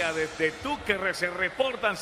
Mira, desde Túquerres se reportan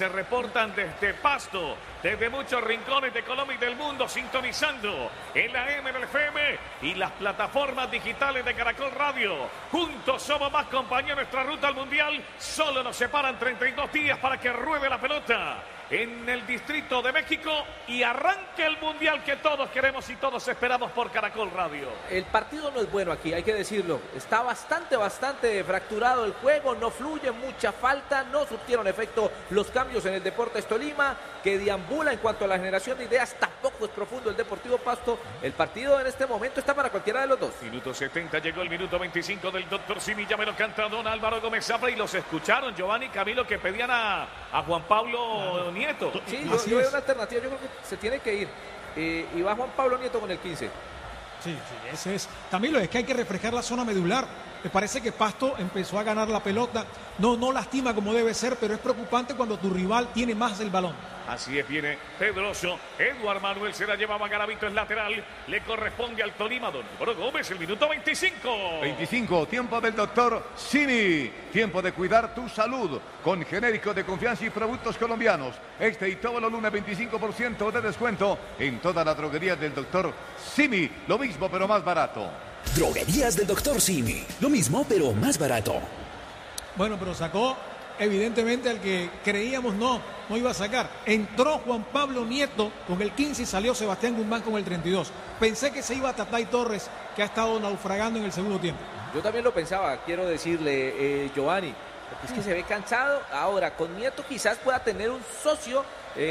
desde Pasto, desde muchos rincones de Colombia y del mundo, sintonizando en la M, en el FM y las plataformas digitales de Caracol Radio. Juntos somos más compañía en nuestra ruta al Mundial. Solo nos separan 32 días para que ruede la pelota en el Distrito de México y arranque el Mundial que todos queremos y todos esperamos por Caracol Radio. El partido no es bueno aquí, hay que decirlo. Está bastante fracturado el juego, no fluye, mucha falta, no surtieron efecto los cambios en el Deportes Tolima, que deambula en cuanto a la generación de ideas. Tampoco es profundo el Deportivo Pasto. El partido en este momento está para cualquiera de los dos. Minuto 70, llegó el minuto 25 del Dr. Simi, ya me lo canta don Álvaro Gómez Zafra y los escucharon, Giovanni y Camilo, que pedían a Juan Pablo Nieto. Sí, yo veo una alternativa, yo creo que se tiene que ir. Y va Juan Pablo Nieto con el 15. Sí, ese es. Camilo, es que hay que refrescar la zona medular. Me parece que Pasto empezó a ganar la pelota. No lastima como debe ser, pero es preocupante cuando tu rival tiene más el balón. Así es, viene Pedroso. Eduard Manuel se la llevaba Garavito, es lateral. Le corresponde al Tolima, don Álvaro Gómez, el minuto 25. 25, tiempo del doctor Simi. Tiempo de cuidar tu salud con genéricos de confianza y productos colombianos. Este y todos los lunes 25% de descuento en toda la droguería del doctor Simi. Lo mismo pero más barato. Droguerías del doctor Simi. Lo mismo pero más barato. Bueno, pero sacó evidentemente al que creíamos no iba a sacar. Entró Juan Pablo Nieto con el 15 y salió Sebastián Guzmán con el 32. Pensé que se iba a Tatay Torres, que ha estado naufragando en el segundo tiempo. Yo también lo pensaba, quiero decirle, Giovanni, porque es que se ve cansado. Ahora, con Nieto quizás pueda tener un socio,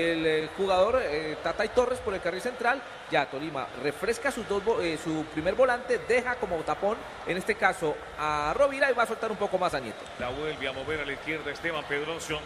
el jugador Tatay Torres por el carril central. Ya Tolima refresca su primer volante, deja como tapón, en este caso a Rovira, y va a soltar un poco más a Nieto. La vuelve a mover a la izquierda Esteban Pedroso.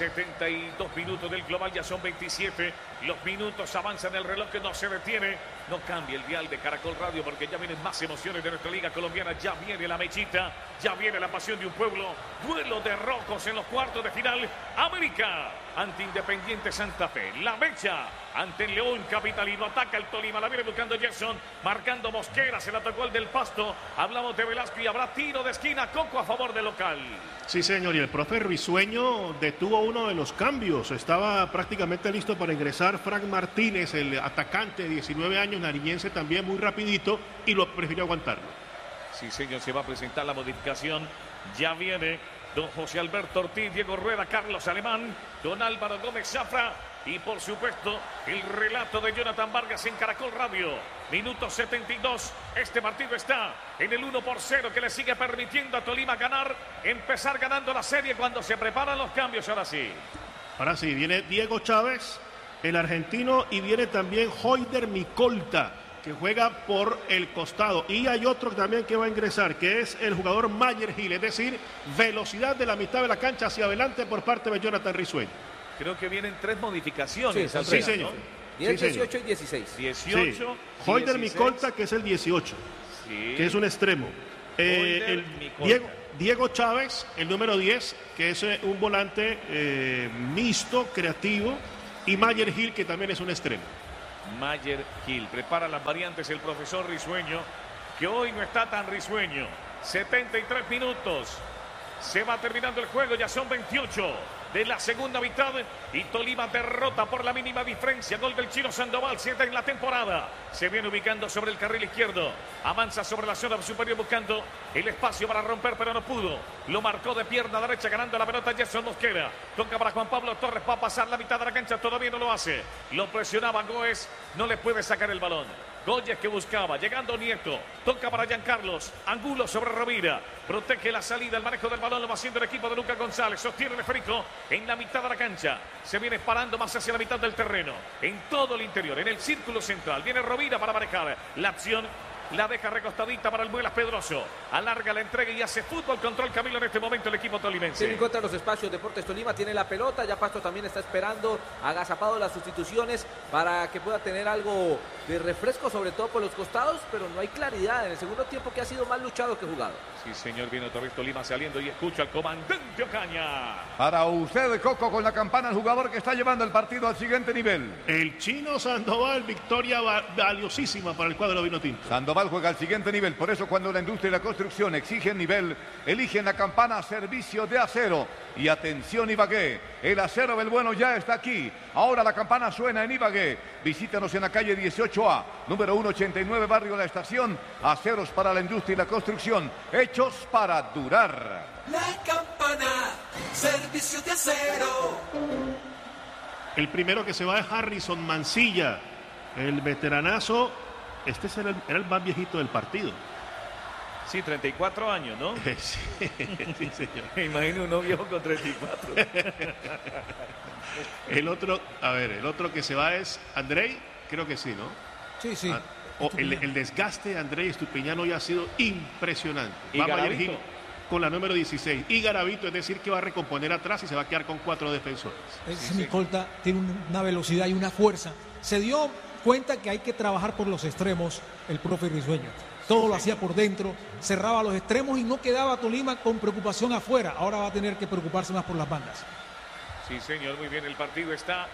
72 minutos del global, ya son 27. Los minutos avanzan, el reloj que no se detiene. No cambia el dial de Caracol Radio porque ya vienen más emociones de nuestra liga colombiana. Ya viene la mechita, ya viene la pasión de un pueblo. Duelo de rojos en los cuartos de final. América ante Independiente Santa Fe. La mecha ante el León Capitalino. Ataca el Tolima, la viene buscando Gerson, marcando Mosquera, se la tocó el del Pasto. Hablamos de Velasco y habrá tiro de esquina. Coco a favor del local. Sí, señor, y el profe Risueño detuvo uno de los cambios. Estaba prácticamente listo para ingresar Frank Martínez, el atacante de 19 años, nariñense también, muy rapidito, y lo prefirió aguantarlo. Sí, señor, se va a presentar la modificación. Ya viene don José Alberto Ortiz, Diego Rueda, Carlos Alemán, don Álvaro Gómez Zafra y por supuesto el relato de Jonathan Vargas en Caracol Radio. Minuto 72, este partido está en el 1-0 que le sigue permitiendo a Tolima ganar, empezar ganando la serie cuando se preparan los cambios. Ahora sí, viene Diego Chávez, el argentino, y viene también Hoyder Micolta, que juega por el costado, y hay otro también que va a ingresar, que es el jugador Mayer Gil, es decir, velocidad de la mitad de la cancha hacia adelante por parte de Jonathan Risueño. Creo que vienen 3 modificaciones. Sí, señor. ¿No? 18 y 16. 18. Sí. Hoyder Micolta, que es el 18, sí, que es un extremo. Diego Chávez, el número 10, que es un volante mixto, creativo, y Mayer Gil, que también es un extremo. Mayer Gil prepara las variantes el profesor Risueño, que hoy no está tan risueño. 73 minutos, se va terminando el juego, ya son 28 de la segunda mitad y Tolima derrota por la mínima diferencia. Gol del Chino Sandoval, 7 en la temporada. Se viene ubicando sobre el carril izquierdo, avanza sobre la zona superior buscando el espacio para romper, pero no pudo. Lo marcó de pierna derecha, ganando la pelota Gerson Mosquera. Toca para Juan Pablo Torres, va a pasar la mitad de la cancha, todavía no lo hace. Lo presionaba Goes, no le puede sacar el balón. Goyes que buscaba, llegando Nieto, toca para Giancarlos, Angulo sobre Rovira, protege la salida, el manejo del balón lo va haciendo el equipo de Lucas González, sostiene el esférico en la mitad de la cancha, se viene parando más hacia la mitad del terreno, en todo el interior, en el círculo central, viene Rovira para manejar la acción. La deja recostadita para el Muelas Pedroso. Alarga la entrega y hace fútbol control, Camilo, en este momento el equipo tolimense. Tiene en contra los espacios Deportes Tolima, tiene la pelota, ya Pasto también está esperando, agazapado las sustituciones para que pueda tener algo de refresco, sobre todo por los costados, pero no hay claridad en el segundo tiempo, que ha sido más luchado que jugado. Sí, señor, viene otra vez Tolima saliendo y escucha al comandante Ocaña. Para usted, Coco, con la campana, el jugador que está llevando el partido al siguiente nivel. El Chino Sandoval, victoria valiosísima para el cuadro vinotinto. Sandoval juega al siguiente nivel, por eso cuando la industria y la construcción exigen nivel, eligen la campana servicio de de acero. Y atención Ibagué, el acero del bueno ya está aquí. Ahora la campana suena en Ibagué. Visítanos en la calle 18A, número 189, barrio La Estación. Aceros para la industria y la construcción, hechos para durar. La Campana, servicio de acero. El primero que se va es Harrison Mancilla, el veteranazo. Este era el más viejito del partido. Sí, 34 años, ¿no? Sí, sí, señor. Me imagino uno viejo con 34. El otro que se va es Andrei, creo que sí, ¿no? Sí, sí. El desgaste de Andrei Estupiñán hoy ha sido impresionante. ¿Y Va Garavito? Mayer Gil con la número 16. Y Garavito, es decir, que va a recomponer atrás y se va a quedar con 4 defensores. Ese Micolta tiene una velocidad y una fuerza. Se dio cuenta que hay que trabajar por los extremos el profe Risueño. Todo lo hacía por dentro, cerraba los extremos y no quedaba Tolima con preocupación afuera. Ahora va a tener que preocuparse más por las bandas. Sí, señor, muy bien. El partido está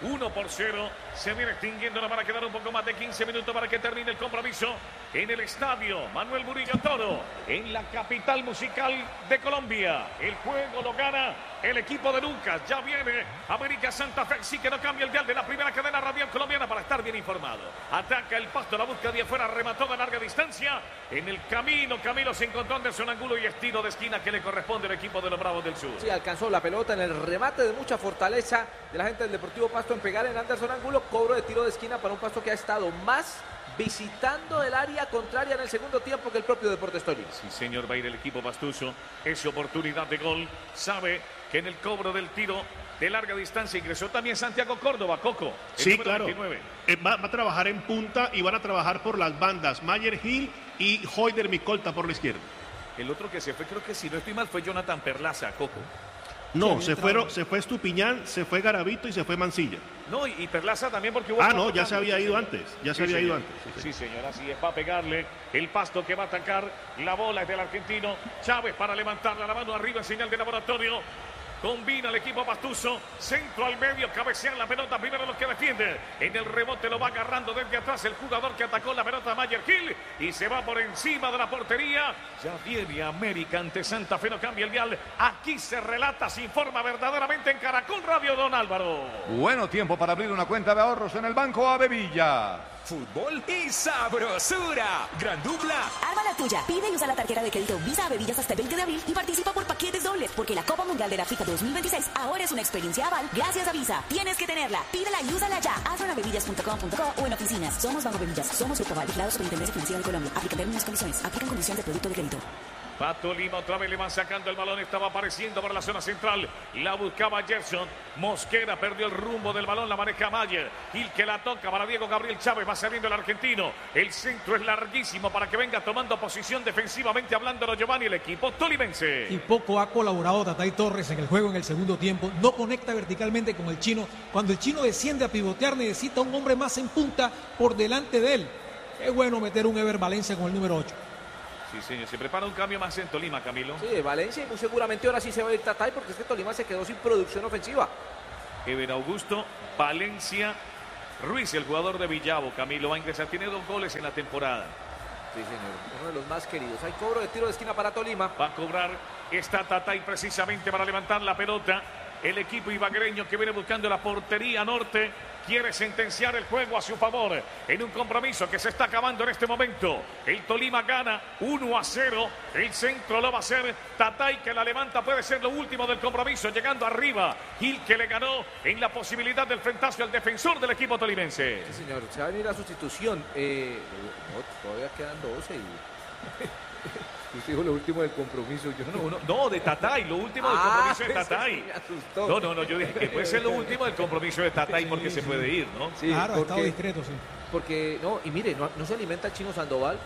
1-0. Se viene extinguiendo. Nos van a quedar un poco más de 15 minutos para que termine el compromiso en el estadio Manuel Murillo Toro, en la capital musical de Colombia. El juego lo gana el equipo de Lucas. Ya viene América Santa Fe. Sí que no cambia el dial de la primera cadena radial colombiana para estar bien informado. Ataca el Pasto, la busca de afuera, remató de larga distancia. En el camino, Camilo se encontró Anderson Angulo y estilo de esquina que le corresponde al equipo de los Bravos del Sur. Sí, alcanzó la pelota en el remate de mucha fortaleza de la gente del Deportivo Pasto en pegar en Anderson Angulo. Cobro de tiro de esquina para un Pasto que ha estado más visitando el área contraria en el segundo tiempo que el propio Deportes Tolima. Sí, señor, va a ir el equipo pastuso. Es oportunidad de gol. Sabe que en el cobro del tiro de larga distancia ingresó también Santiago Córdoba, Coco. Sí, claro. 29. Va a trabajar en punta y van a trabajar por las bandas. Mayer Gil y Hoyder Micolta por la izquierda. El otro que se fue, creo que si no estoy mal, fue Jonathan Perlaza, Coco. No, se fue Estupiñán, se fue Garavito y se fue Mancilla. No, y Perlaza también porque hubo... No, ya se había ido antes. Ya se había ido antes. Sí, señor, así es, va a pegarle el Pasto que va a atacar. La bola es del argentino Chávez para levantarla, la mano arriba en señal de laboratorio. Combina el equipo pastuso, centro al medio, cabecean la pelota, primero los que defienden. En el rebote lo va agarrando desde atrás el jugador que atacó la pelota, Mayer Gil, y se va por encima de la portería. Ya viene América ante Santa Fe, no cambia el dial. Aquí se relata, se informa verdaderamente en Caracol Radio, don Álvaro. Bueno tiempo para abrir una cuenta de ahorros en el Banco Avevilla. Fútbol y sabrosura. Gran dupla. Arma la tuya. Pide y usa la tarjeta de crédito Visa Bebillas hasta el 20 de abril y participa por paquetes dobles, porque la Copa Mundial de la FIFA 2026 ahora es una experiencia aval gracias a Visa. Tienes que tenerla. Pídela y úsala ya. Hazlo en avevillas.com.co o en oficinas. Somos Banco Bebillas. Somos Grupo Aval, vigilado Superintendencia Financiera de Colombia. Aplica términos y condiciones. Aplican condiciones de producto de crédito. Va Tolima, otra vez le van sacando el balón, estaba apareciendo por la zona central, la buscaba Gerson, Mosquera perdió el rumbo del balón, la maneja Mayer, Gil que la toca para Diego Gabriel Chávez, va saliendo el argentino, el centro es larguísimo para que venga tomando posición defensivamente hablando Giovanni, el equipo tolimense. Y poco ha colaborado Tatay Torres en el juego en el segundo tiempo, no conecta verticalmente con el chino, cuando el chino desciende a pivotear necesita un hombre más en punta por delante de él. Es bueno meter un Ever Valencia con el número 8. Sí, señor, se prepara un cambio más en Tolima, Camilo. Sí, Valencia y muy seguramente ahora sí se va a ir Tatay porque es que Tolima se quedó sin producción ofensiva. Ever Augusto, Valencia, Ruiz, el jugador de Villavo, Camilo, va a ingresar, tiene 2 goles en la temporada. Sí, señor, uno de los más queridos. Hay cobro de tiro de esquina para Tolima. Va a cobrar esta Tatay precisamente para levantar la pelota. El equipo ibaguereño que viene buscando la portería norte quiere sentenciar el juego a su favor en un compromiso que se está acabando en este momento. El Tolima gana 1-0. El centro lo va a hacer Tatay, que la levanta, puede ser lo último del compromiso, llegando arriba. Gil que le ganó en la posibilidad del frentazo al defensor del equipo tolimense. Sí, señor, se va a venir la sustitución. Todavía quedan 12 y... Usted dijo lo último del compromiso. No, de Tatay, lo último del compromiso de Tatay. Me asustó. No, yo dije que puede ser lo último del compromiso de Tatay porque se puede ir, ¿no? Sí, Claro, ha estado discreto, sí. Porque, no, y mire, no se alimenta el chino Sandoval.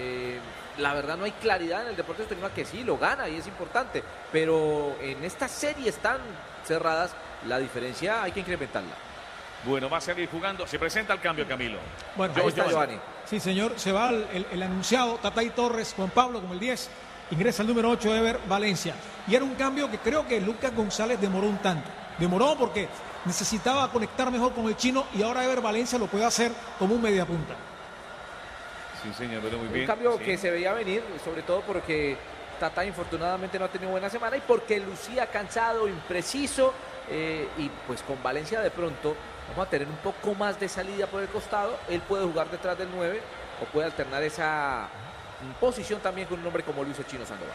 La verdad no hay claridad en el Deportes Tolima, que sí, lo gana y es importante. Pero en estas series tan cerradas, la diferencia hay que incrementarla. Bueno, va a seguir jugando. Se presenta el cambio, Camilo. Bueno, Ahí está Giovanni. Sí, señor, se va el anunciado Tatay Torres, Juan Pablo como el 10, ingresa el número 8, Ever Valencia. Y era un cambio que creo que Lucas González demoró un tanto. Demoró porque necesitaba conectar mejor con el chino y ahora Ever Valencia lo puede hacer como un mediapunta. Sí, señor, pero muy bien. Un cambio sí. que se veía venir, sobre todo porque Tata infortunadamente no ha tenido buena semana y porque lucía cansado, impreciso, y pues con Valencia de pronto vamos a tener un poco más de salida por el costado. Él puede jugar detrás del 9 o puede alternar esa posición también con un hombre como Luis Chino Sandoval.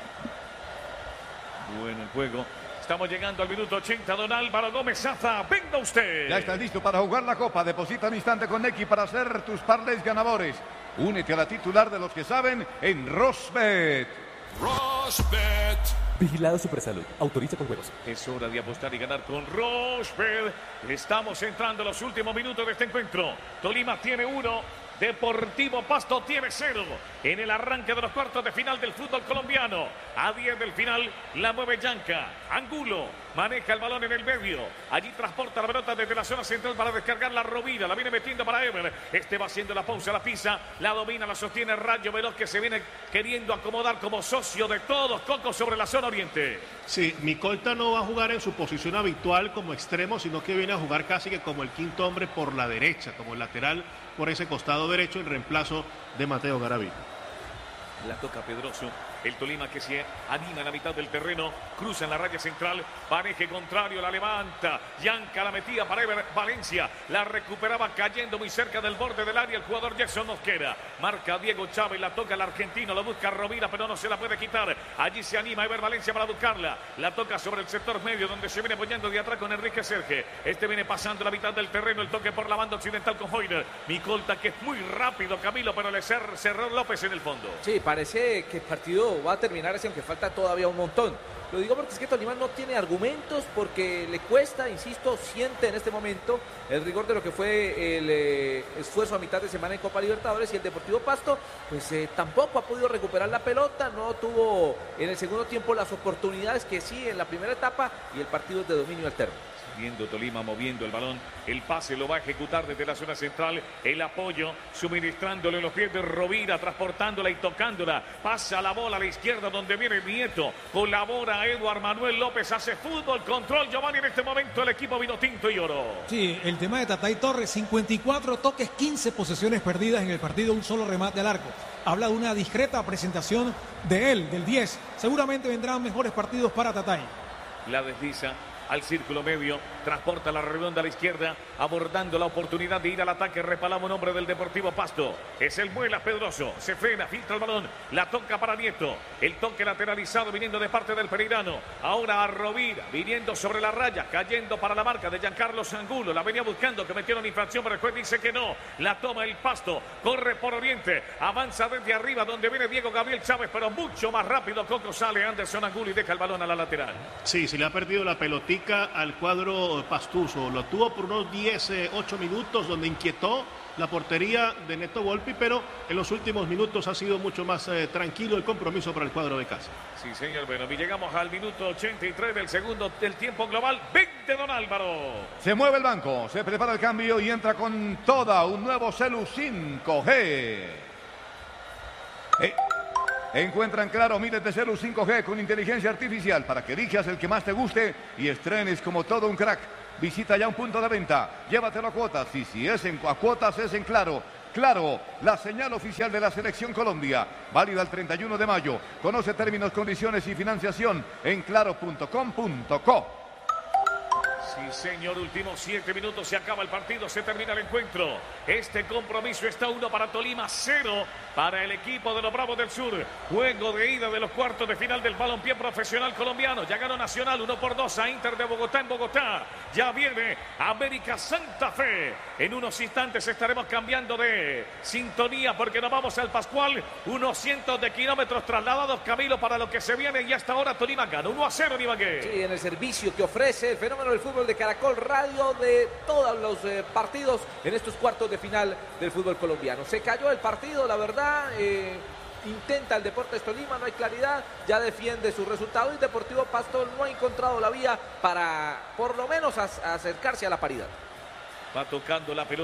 Bueno el juego. Estamos llegando al minuto 80, don Álvaro Gómez Zaza, venga usted. Ya estás listo para jugar la Copa. Deposita un instante con Nequi para hacer tus parlays ganadores. Únete a la titular de los que saben en Rosbet. Rosbet. Vigilado Supersalud. Autoriza con juegos. Es hora de apostar y ganar con Rosbet. Estamos entrando a los últimos minutos de este encuentro. Tolima tiene 1. Deportivo Pasto tiene 0 en el arranque de los cuartos de final del fútbol colombiano. A 10 del final la mueve Yanca. Angulo maneja el balón en el medio. Allí transporta la pelota desde la zona central para descargar la Rovira. La viene metiendo para Ever. Este va haciendo la pausa, la pisa, la domina, la sostiene Rayo Veloz, que se viene queriendo acomodar como socio de todos. Coco sobre la zona oriente. Sí, Micolta no va a jugar en su posición habitual como extremo, sino que viene a jugar casi que como el quinto hombre por la derecha, como el lateral por ese costado derecho, en reemplazo de Mateo Garavito. La toca Pedroso. El Tolima que se anima en la mitad del terreno, cruza en la raya central, pareje contrario, la levanta, Yanca la metía para Ever Valencia, la recuperaba cayendo muy cerca del borde del área el jugador Jackson Mosquera, marca Diego Chávez, la toca el argentino, lo busca Rovira pero no se la puede quitar, allí se anima Ever Valencia para buscarla, la toca sobre el sector medio donde se viene apoyando de atrás con Enrique Serge, este viene pasando la mitad del terreno, el toque por la banda occidental con Hoyner, Micolta que es muy rápido Camilo, pero le cerró López en el fondo. Sí, parece que el partido va a terminar así, aunque falta todavía un montón. Lo digo porque es que Tolima no tiene argumentos, porque le cuesta, insisto, siente en este momento el rigor de lo que fue el esfuerzo a mitad de semana en Copa Libertadores, y el Deportivo Pasto pues tampoco ha podido recuperar la pelota, no tuvo en el segundo tiempo las oportunidades que sí en la primera etapa, y el partido es de dominio alterno. Viendo Tolima moviendo el balón, el pase lo va a ejecutar desde la zona central, el apoyo suministrándole los pies de Rovira, transportándola y tocándola, pasa la bola a la izquierda donde viene Nieto, colabora Eduard Manuel López, hace fútbol, control Giovanni en este momento el equipo vino tinto y oro. Sí, el tema de Tatay Torres, 54 toques, 15 posesiones perdidas en el partido, un solo remate al arco. Habla de una discreta presentación de él, del 10. Seguramente vendrán mejores partidos para Tatay. La desliza al círculo medio, transporta la redonda a la izquierda, abordando la oportunidad de ir al ataque, repalamos un hombre del Deportivo Pasto, es el Muela Pedroso, se frena, filtra el balón, la toca para Nieto, el toque lateralizado viniendo de parte del pereirano, ahora a Rovira, viniendo sobre la raya, cayendo para la marca de Giancarlo Angulo, la venía buscando, que metieron infracción, pero el juez dice que no, la toma el Pasto, corre por Oriente, avanza desde arriba donde viene Diego Gabriel Chávez, pero mucho más rápido, Coco sale Anderson Angulo y deja el balón a la lateral. Sí, se le ha perdido la pelotita al cuadro pastuso, lo tuvo por unos 8 minutos donde inquietó la portería de Neto Volpi, pero en los últimos minutos ha sido mucho más tranquilo el compromiso para el cuadro de casa. Sí, señor, bueno, y llegamos al minuto 83 del segundo del tiempo global, 20 don Álvaro. Se mueve el banco, se prepara el cambio y entra con toda un nuevo Celu 5G. Encuentran Claro miles de Celu 5G con inteligencia artificial para que elijas el que más te guste y estrenes como todo un crack. Visita ya un punto de venta, llévatelo a cuotas, y si es a cuotas es en Claro. Claro, la señal oficial de la Selección Colombia, válida el 31 de mayo. Conoce términos, condiciones y financiación en claro.com.co. Sí, señor, últimos 7 minutos, se acaba el partido, se termina el encuentro. Este compromiso está 1 para Tolima, 0 para el equipo de los Bravos del Sur. Juego de ida de los cuartos de final del balompié profesional colombiano. Ya ganó Nacional 1-2 a Inter de Bogotá en Bogotá. Ya viene América Santa Fe. En unos instantes estaremos cambiando de sintonía porque nos vamos al Pascual. Unos cientos de kilómetros trasladados, Camilo, para lo que se viene, y hasta ahora Tolima gana 1-0 en Ibagué. Sí, en el servicio que ofrece el fenómeno del fútbol de Caracol Radio de todos los partidos en estos cuartos de final del fútbol colombiano. Se cayó el partido, la verdad. Intenta el Deportes Tolima, no hay claridad, ya defiende su resultado, y Deportivo Pasto no ha encontrado la vía para por lo menos acercarse a la paridad. Va tocando la pelota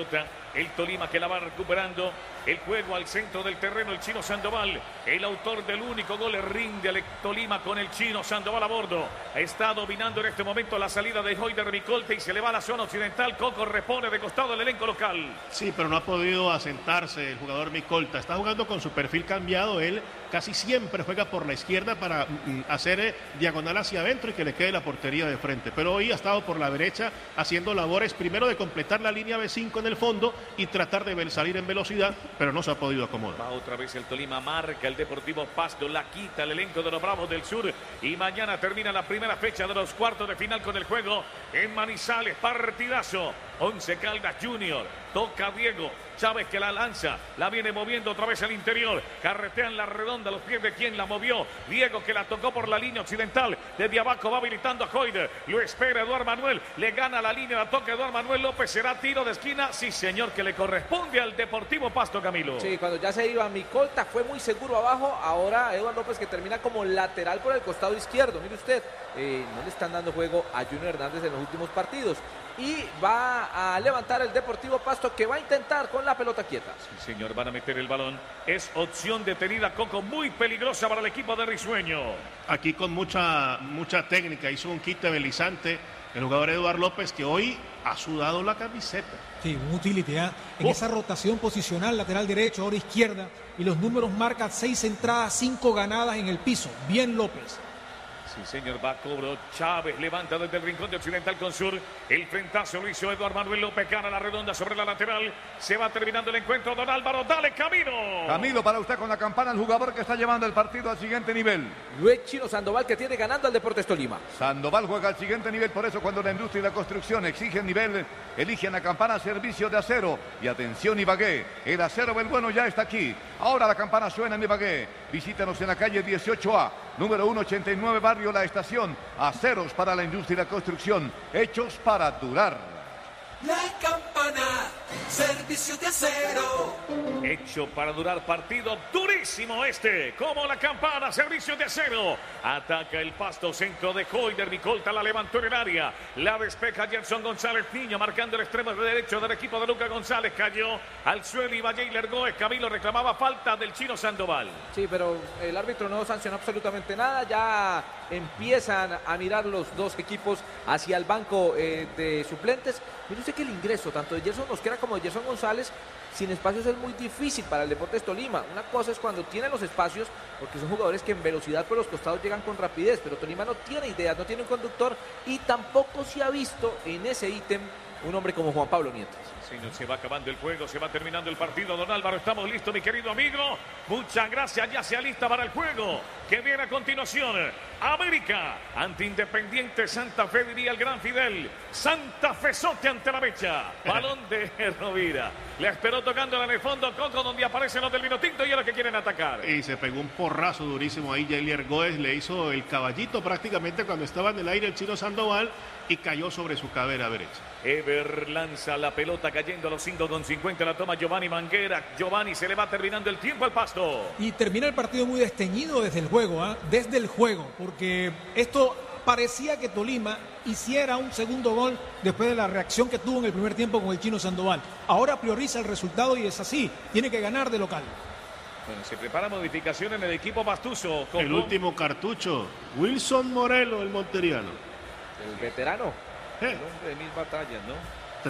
El Tolima que la va recuperando. El juego al centro del terreno, el Chino Sandoval. El autor del único gol le rinde al Tolima con el Chino Sandoval a bordo. Está dominando en este momento la salida de Hoyder Micolta y se le va a la zona occidental. Coco repone de costado el elenco local. Sí, pero no ha podido asentarse el jugador Micolta. Está jugando con su perfil cambiado. Él casi siempre juega por la izquierda para hacer diagonal hacia adentro y que le quede la portería de frente. Pero hoy ha estado por la derecha haciendo labores primero de completar la línea B5 en el fondo y tratar de salir en velocidad, pero no se ha podido acomodar. Va otra vez el Tolima, marca el Deportivo Pasto, la quita el elenco de los Bravos del Sur y mañana termina la primera fecha de los cuartos de final con el juego en Manizales, partidazo. Once Caldas Junior, toca Diego Chávez que la lanza, la viene moviendo otra vez al interior, carretea en la redonda, los pies de quien la movió, Diego que la tocó por la línea occidental, desde abajo va habilitando a Hoyder, lo espera Eduardo Manuel, le gana la línea, la toca Eduardo Manuel López, será tiro de esquina, sí señor, que le corresponde al Deportivo Pasto, Camilo. Sí, cuando ya se iba Micolta fue muy seguro abajo, ahora Eduardo López que termina como lateral por el costado izquierdo, mire usted, no le están dando juego a Junior Hernández en los últimos partidos. Y va a levantar el Deportivo Pasto que va a intentar con la pelota quieta. Sí, señor, van a meter el balón. Es opción detenida, Coco, muy peligrosa para el equipo de Risueño. Aquí con mucha técnica, hizo un quite belizante el jugador Eduardo López que hoy ha sudado la camiseta. Sí, un utility, en esa rotación posicional, lateral derecho, ahora izquierda. Y los números marcan 6 entradas, 5 ganadas en el piso. Bien López. Sí, señor, va a cobro. Chávez levanta desde el rincón de Occidental con Sur. El frentazo lo hizo Eduardo Manuel López. Gana la redonda sobre la lateral. Se va terminando el encuentro. Don Álvaro, dale Camilo. Camilo, para usted con la campana, el jugador que está llevando el partido al siguiente nivel. Luis Chino Sandoval que tiene ganando al Deportes Tolima. Sandoval juega al siguiente nivel, por eso cuando la industria y la construcción exigen nivel, eligen la campana servicio de acero. Y atención Ibagué, el acero del bueno ya está aquí. Ahora la campana suena en Ibagué. Visítanos en la calle 18A, número 189, barrio La Estación. Aceros para la industria y la construcción, hechos para durar. La campana, servicio de acero. Hecho para durar, partido durísimo este. Como la campana, servicio de acero. Ataca el Pasto, centro de Hoyder. Micolta la levantó en el área. La despeja Gerson González Niño, marcando el extremo derecho del equipo de Lucas González. Cayó al suelo y Jailer Goes. Camilo reclamaba falta del Chino Sandoval. Sí, pero el árbitro no sancionó absolutamente nada. Ya empiezan a mirar los dos equipos hacia el banco de suplentes. Mire usted que el ingreso tanto de Gerson Mosquera como de Gerson González sin espacios es muy difícil para el Deportes Tolima. Una cosa es cuando tiene los espacios, porque son jugadores que en velocidad por los costados llegan con rapidez, pero Tolima no tiene ideas, no tiene un conductor y tampoco se ha visto en ese ítem un hombre como Juan Pablo Nieto. Señor, se va acabando el juego, se va terminando el partido. Don Álvaro, estamos listos, mi querido amigo. Muchas gracias, ya se alista para el juego que viene a continuación. América ante Independiente Santa Fe, diría el gran Fidel. Santa Fezote ante la mecha. Balón de Rovira. Le esperó tocándola en el fondo, Coco, donde aparecen los del Vinotinto y ahora que quieren atacar. Y se pegó un porrazo durísimo ahí. Jailer Goes le hizo el caballito prácticamente cuando estaba en el aire el Chino Sandoval y cayó sobre su cadera derecha. Ever lanza la pelota cayendo a los 5:50. La toma Giovanni Manguera. Giovanni, se le va terminando el tiempo al Pasto. Y termina el partido muy desteñido desde el juego, desde el juego, porque esto parecía que Tolima hiciera un segundo gol después de la reacción que tuvo en el primer tiempo con el Chino Sandoval. Ahora prioriza el resultado y es así, tiene que ganar de local. Bueno, se prepara modificación en el equipo pastuso. Coco. El último cartucho, Wilson Morelo, el monteriano. El veterano. El hombre de 1000 batallas, ¿no?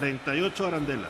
38 arandelas.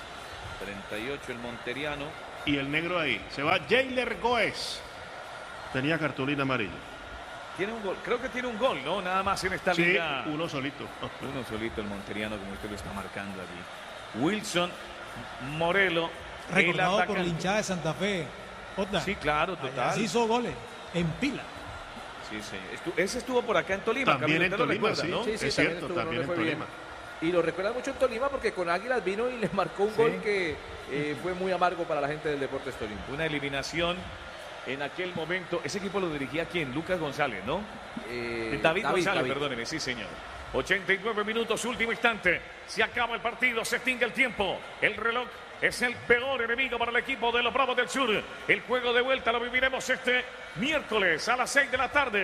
38 el monteriano. Y el negro ahí. Se va Jailer Goes. Tenía cartulina amarilla. Tiene un gol, creo que tiene un gol, ¿no? Nada más en esta liga. Sí, uno solito. Uno solito el monteriano, como usted lo está marcando aquí. Wilson Morelo. Recordado por el hinchada de Santa Fe. Otra. Sí, claro, total. Así hizo goles en pila. Sí, sí. Ese estuvo por acá en Tolima. También en Tolima, sí. ¿no? Sí, es cierto, también en Tolima. Y lo recuerda mucho en Tolima porque con Águilas vino y le marcó un gol que fue muy amargo para la gente del Deportes Tolima. Una eliminación en aquel momento. Ese equipo lo dirigía ¿quién? Lucas González, ¿no? David González, perdóneme, sí señor. 89 minutos, último instante. Se acaba el partido, se extingue el tiempo. El reloj es el peor enemigo para el equipo de los Bravos del Sur. El juego de vuelta lo viviremos este miércoles a las 6 de la tarde.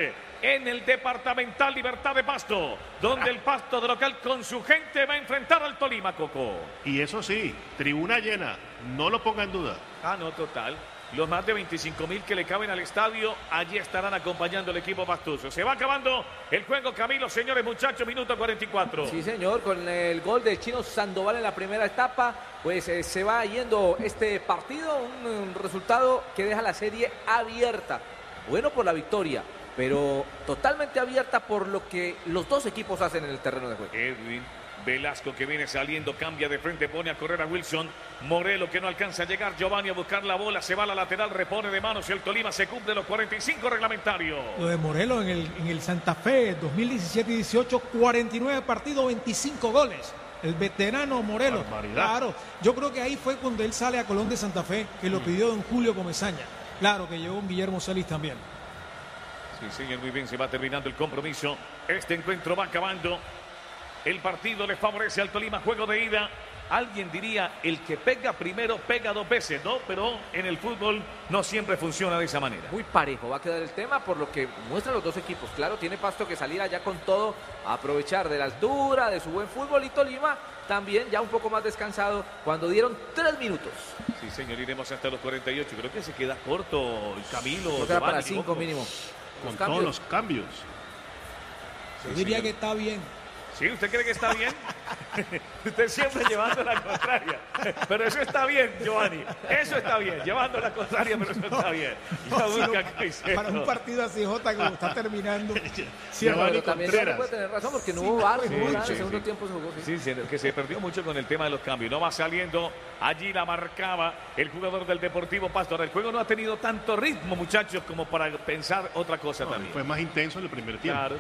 en el Departamental Libertad de Pasto, donde el Pasto de local con su gente va a enfrentar al Tolima, Coco. Y eso sí, tribuna llena, no lo ponga en duda. Ah, no, total. Los más de 25.000 que le caben al estadio, allí estarán acompañando al equipo pastuso. Se va acabando el juego, Camilo, señores, muchachos, minuto 44. Sí, señor, con el gol de Chino Sandoval en la primera etapa, pues se va yendo este partido, un resultado que deja la serie abierta. Bueno por la victoria, pero totalmente abierta por lo que los dos equipos hacen en el terreno de juego. Edwin Velasco, que viene saliendo, cambia de frente, pone a correr a Wilson. Morelo, que no alcanza a llegar. Giovanni a buscar la bola, se va a la lateral, repone de manos y el Tolima se cumple los 45 reglamentarios. Lo de Morelo en el Santa Fe 2017 y 18, 49 partidos, 25 goles. El veterano Morelo. Barbaridad. Claro, yo creo que ahí fue cuando él sale a Colón de Santa Fe, que lo pidió don Julio Comesaña. Claro que llegó un Guillermo Celis también. Sí, sigue muy bien, se va terminando el compromiso. Este encuentro va acabando. El partido le favorece al Tolima, juego de ida. Alguien diría, el que pega primero pega dos veces, ¿no? Pero en el fútbol no siempre funciona de esa manera. Muy parejo va a quedar el tema por lo que muestran los dos equipos. Claro, tiene Pasto que salir allá con todo, a aprovechar de la altura, de su buen fútbol, y Tolima también ya un poco más descansado cuando dieron 3 minutos. Sí, señor, iremos hasta los 48. Creo que se queda corto el Camilo. Creo que era para 5 mínimo. Con todos los cambios. Yo diría que está bien. ¿Sí? ¿Usted cree que está bien? Usted siempre llevando la contraria. Pero eso está bien, Giovanni. Eso está bien. Llevando la contraria, pero eso está bien. Para un partido así, Jota, como está terminando. Sí, pero también se puede tener razón porque no hubo VAR, en el segundo tiempo se jugó. Sí, que se perdió mucho con el tema de los cambios. No va saliendo, allí la marcaba el jugador del Deportivo Pasto. Ahora, el juego no ha tenido tanto ritmo, muchachos, como para pensar otra cosa también. Fue más intenso en el primer tiempo. Claro.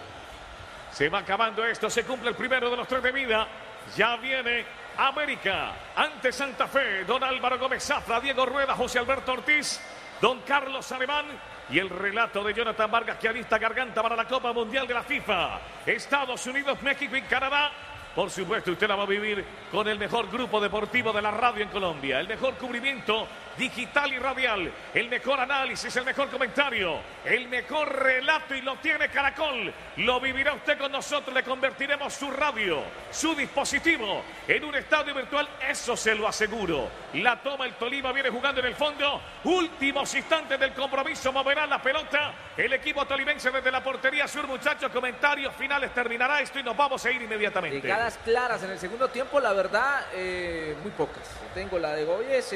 Se va acabando esto, se cumple el primero de los 3 de vida. Ya viene América ante Santa Fe. Don Álvaro Gómez Zafra, Diego Rueda, José Alberto Ortiz, don Carlos Alemán y el relato de Jonathan Vargas, que alista garganta para la Copa Mundial de la FIFA. Estados Unidos, México y Canadá. Por supuesto, usted la va a vivir con el mejor grupo deportivo de la radio en Colombia. El mejor cubrimiento digital y radial. El mejor análisis, el mejor comentario. El mejor relato y lo tiene Caracol. Lo vivirá usted con nosotros. Le convertiremos su radio, su dispositivo en un estadio virtual. Eso se lo aseguro. La toma el Tolima, viene jugando en el fondo. Últimos instantes del compromiso. Moverá la pelota el equipo tolimense desde la portería sur. Muchachos, comentarios finales. Terminará esto y nos vamos a ir inmediatamente. Llegadas claras en el segundo tiempo, la verdad, muy pocas. Tengo la de Goyes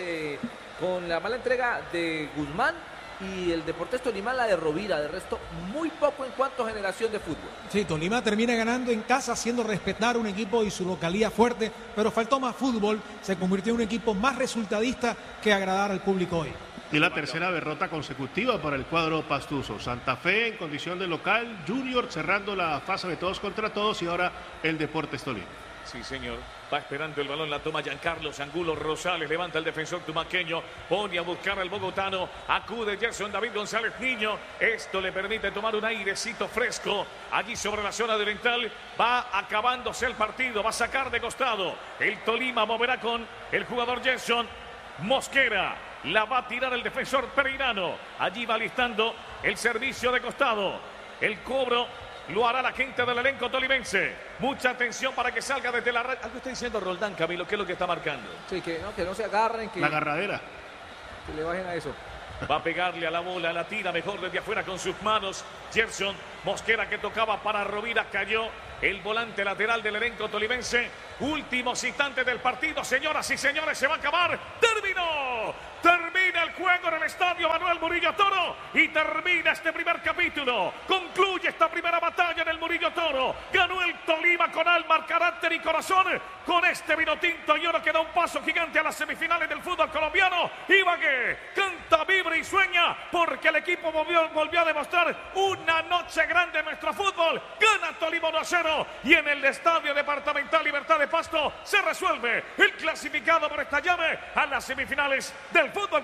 con la mala entrega de Guzmán y el Deportes Tolima la de Rovira. De resto, muy poco en cuanto a generación de fútbol. Sí, Tolima termina ganando en casa, haciendo respetar un equipo y su localía fuerte, pero faltó más fútbol. Se convirtió en un equipo más resultadista que agradar al público hoy. Y la tercera derrota consecutiva para el cuadro pastuso. Santa Fe en condición de local, Junior cerrando la fase de todos contra todos y ahora el Deportes Tolima. Sí, señor. Va esperando el balón, la toma Giancarlo Angulo Rosales, levanta el defensor tumaqueño, pone a buscar al bogotano, acude Gerson David González Niño. Esto le permite tomar un airecito fresco allí sobre la zona oriental. Va acabándose el partido, va a sacar de costado. El Tolima moverá con el jugador Gerson Mosquera. La va a tirar el defensor pereirano. Allí va listando el servicio de costado. El cobro lo hará la gente del elenco tolimense. Mucha atención para que salga desde la red. Algo está diciendo Roldán, Camilo, ¿qué es lo que está marcando? Sí, que no se agarren. La agarradera. Que le bajen a eso. Va a pegarle a la bola, la tira mejor desde afuera con sus manos. Gerson Mosquera, que tocaba para Rovira, cayó el volante lateral del elenco tolimense. Últimos instantes del partido, señoras y señores, se va a acabar. ¡Terminó! Termina el juego en el estadio Manuel Murillo Toro y termina este primer capítulo. Concluye esta primera batalla en el Murillo Toro. Ganó el Tolima con alma, carácter y corazón. Con este vino tinto y oro que da un paso gigante a las semifinales del fútbol colombiano. Ibagué canta, vibra y sueña porque el equipo volvió a demostrar una noche grande en nuestro fútbol. Gana Tolima 1-0 y en el estadio departamental Libertad de Pasto se resuelve el clasificado por esta llave a las semifinales del fútbol colombiano.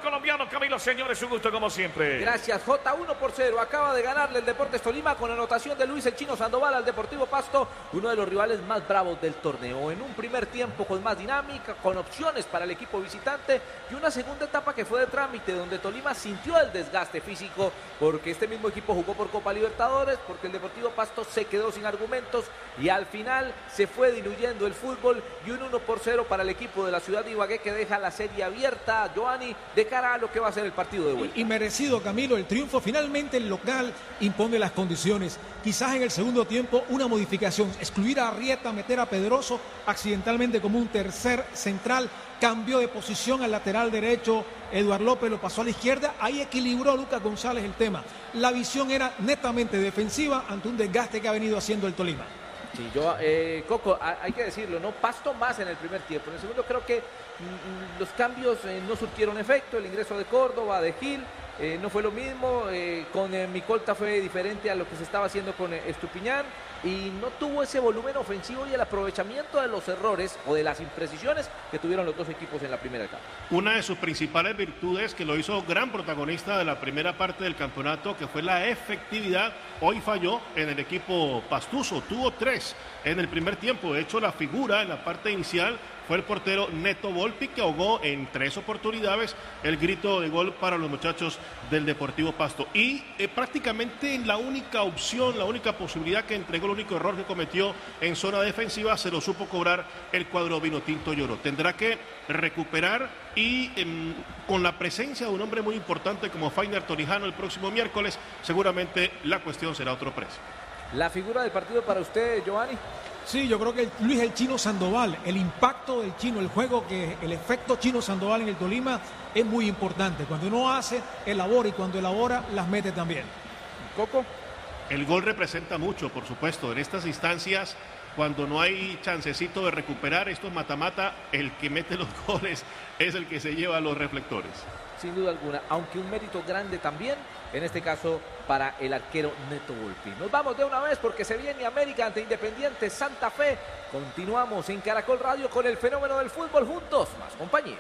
Colombiano. Camilo, señores, un gusto como siempre. Gracias, J. 1-0. Acaba de ganarle el Deportes Tolima con anotación de Luis el Chino Sandoval al Deportivo Pasto, uno de los rivales más bravos del torneo. En un primer tiempo con más dinámica, con opciones para el equipo visitante y una segunda etapa que fue de trámite, donde Tolima sintió el desgaste físico porque este mismo equipo jugó por Copa Libertadores, porque el Deportivo Pasto se quedó sin argumentos y al final se fue diluyendo el fútbol y un 1-0 para el equipo de la ciudad de Ibagué, que deja la serie abierta, Giovanni, de cara a lo que va a ser el partido de vuelta. Y merecido, Camilo, el triunfo. Finalmente el local impone las condiciones. Quizás en el segundo tiempo una modificación, excluir a Arrieta, meter a Pedroso accidentalmente como un tercer central, cambió de posición al lateral derecho, Eduardo López lo pasó a la izquierda, ahí equilibró Lucas González el tema. La visión era netamente defensiva ante un desgaste que ha venido haciendo el Tolima. Sí, Coco, hay que decirlo, ¿no? Pasto más en el primer tiempo. En el segundo creo que los cambios no surtieron efecto. El ingreso de Córdoba, de Gil, no fue lo mismo. Con Micolta fue diferente a lo que se estaba haciendo con Estupiñán. Y no tuvo ese volumen ofensivo y el aprovechamiento de los errores o de las imprecisiones que tuvieron los dos equipos en la primera etapa. Una de sus principales virtudes, que lo hizo gran protagonista de la primera parte del campeonato, que fue la efectividad, hoy falló en el equipo pastuso. Tuvo 3 en el primer tiempo. De hecho, la figura en la parte inicial fue el portero Neto Volpi, que ahogó en 3 oportunidades el grito de gol para los muchachos del Deportivo Pasto. Y prácticamente la única opción, la única posibilidad que entregó, el único error que cometió en zona defensiva, se lo supo cobrar el cuadro Vinotinto Lloró. Tendrá que recuperar y con la presencia de un hombre muy importante como Fainer Torijano el próximo miércoles, seguramente la cuestión será otro precio. ¿La figura del partido para usted, Giovanni? Sí, yo creo que Luis el Chino Sandoval, el impacto del Chino, el juego, el efecto Chino Sandoval en el Tolima es muy importante. Cuando uno hace, elabora, y cuando elabora, las mete también. Coco. El gol representa mucho, por supuesto. En estas instancias, cuando no hay chancecito de recuperar estos mata-mata, el que mete los goles es el que se lleva los reflectores. Sin duda alguna, aunque un mérito grande también, en este caso para el arquero Neto Volpi. Nos vamos de una vez porque se viene América ante Independiente Santa Fe. Continuamos en Caracol Radio con el fenómeno del fútbol juntos, más compañía.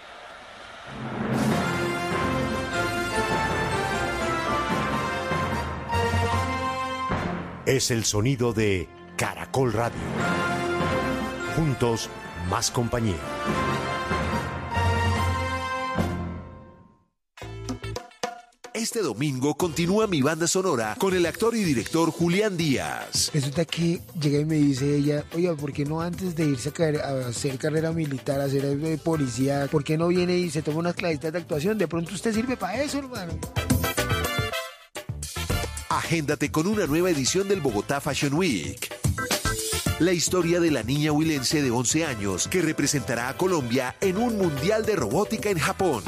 Es el sonido de Caracol Radio. Juntos, más compañía. Este domingo continúa mi banda sonora con el actor y director Julián Díaz. Resulta que llega y me dice ella, oiga, ¿por qué no antes de irse a hacer carrera militar, a hacer policía, por qué no viene y se toma unas clasitas de actuación? De pronto usted sirve para eso, hermano. Agéndate con una nueva edición del Bogotá Fashion Week. La historia de la niña huilense de 11 años que representará a Colombia en un mundial de robótica en Japón.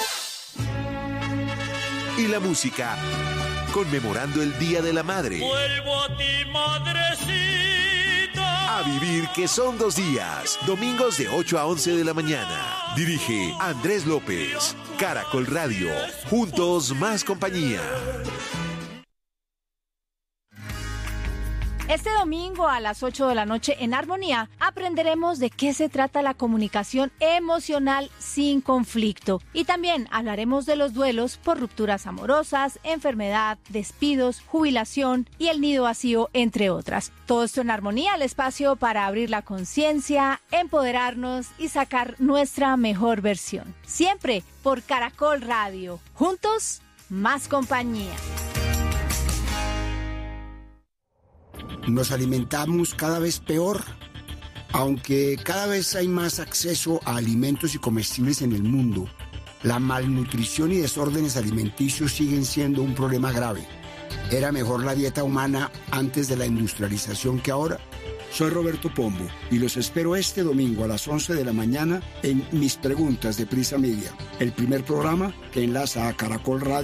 Y la música, conmemorando el Día de la Madre. Vuelvo a ti, madrecita. A vivir, que son 2 días. Domingos de 8 a 11 de la mañana. Dirige Andrés López. Caracol Radio. Juntos, más compañía. Este domingo a las 8 de la noche en Armonía aprenderemos de qué se trata la comunicación emocional sin conflicto. Y también hablaremos de los duelos por rupturas amorosas, enfermedad, despidos, jubilación y el nido vacío, entre otras. Todo esto en Armonía, el espacio para abrir la conciencia, empoderarnos y sacar nuestra mejor versión. Siempre por Caracol Radio. Juntos, más compañía. Nos alimentamos cada vez peor, aunque cada vez hay más acceso a alimentos y comestibles en el mundo. La malnutrición y desórdenes alimenticios siguen siendo un problema grave. ¿Era mejor la dieta humana antes de la industrialización que ahora? Soy Roberto Pombo y los espero este domingo a las 11 de la mañana en Mis Preguntas de Prisa Media, el primer programa que enlaza a Caracol Radio